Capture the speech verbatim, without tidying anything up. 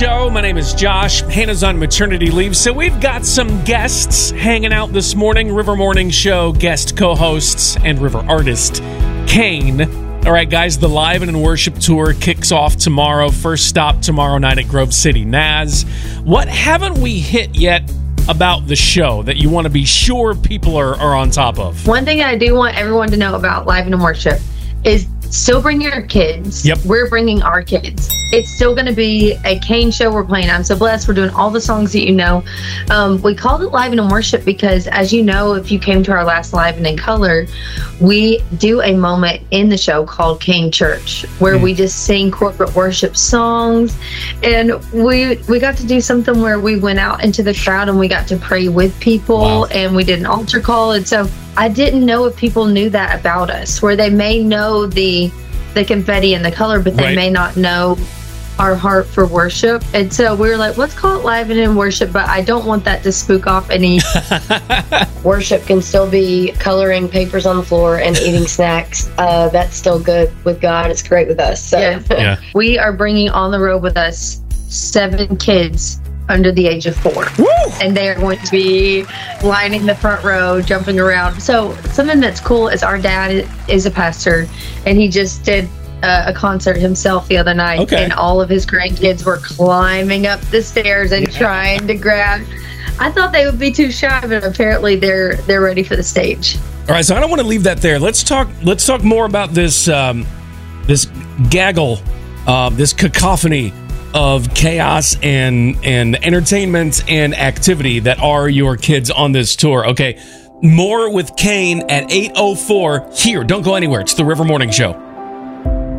Show. My name is Josh. Hannah's on maternity leave, so we've got some guests hanging out this morning. River Morning Show guest co-hosts and River artist Kane. All right, guys, the Live and Worship Tour kicks off tomorrow. First stop tomorrow night at Grove City Naz. What haven't we hit yet about the show that you want to be sure people are, are on top of? One thing I do want everyone to know about Live and Worship is still bring your kids. Yep. We're bringing our kids. It's still going to be a Kane show. We're playing I'm So Blessed. We're doing all the songs that you know. Um, we called it Live and in Worship because, as you know, if you came to our last Live and in Color, we do a moment in the show called Kane Church, where mm. we just sing corporate worship songs. And we we got to do something where we went out into the crowd and we got to pray with people. Wow. And we did an altar call. And so I didn't know if people knew that about us, where they may know the the confetti and the color, but they right. may not know our heart for worship. And so we were like, let's call it Live and in Worship, but I don't want that to spook off any. Worship can still be coloring papers on the floor and eating snacks. Uh, that's still good with God. It's great with us. So. Yeah. Yeah. We are bringing on the road with us seven kids under the age of four. Woo! And they are going to be lining the front row, jumping around. So something that's cool is our dad is a pastor, and he just did uh, a concert himself the other night. Okay. And all of his grandkids were climbing up the stairs and yeah. trying to grab. I thought they would be too shy, but apparently they're they're ready for the stage. All right, so I don't want to leave that there. Let's talk. Let's talk more about this um, this gaggle, uh, this cacophony of chaos and and entertainment and activity that are your kids on this tour. Okay, more with Kane at eight oh four here. Don't go anywhere. It's the River Morning Show.